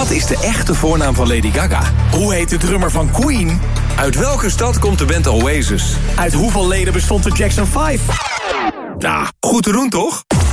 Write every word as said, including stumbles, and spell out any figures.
Wat is de echte voornaam van Lady Gaga? Hoe heet de drummer van Queen? Uit welke stad komt de band Oasis? Uit hoeveel leden bestond de Jackson vijf? Nou, goed te doen toch?